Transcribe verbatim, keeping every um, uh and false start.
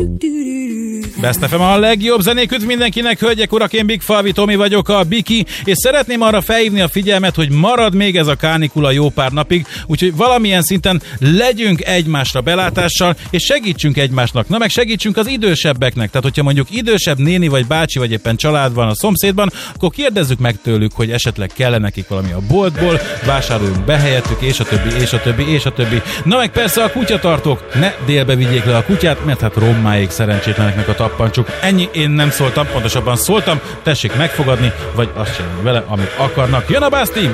Best ef em a legjobb zenék, üdv mindenkinek, hölgyek, urak, én Big Falvi Tomi vagyok, a Biki, és szeretném arra felhívni a figyelmet, hogy marad még ez a kánikula jó pár napig, úgyhogy valamilyen szinten legyünk egymásra belátással, és segítsünk egymásnak, na meg segítsünk az idősebbeknek, tehát hogyha mondjuk idősebb néni vagy bácsi, vagy éppen család van a szomszédban, akkor kérdezzük meg tőlük, hogy esetleg kell nekik valami a boltból, vásároljunk be helyettük, és a többi, és a többi, és a többi. Na meg persze a kutyatartók, ne délbe vigyék le a kutyát, mert hát rommáig szerencsétleneknek a tappancsuk. Ennyi, én nem szóltam, pontosabban szóltam, tessék megfogadni, vagy azt csinálni vele, amit akarnak. Jön a Basti!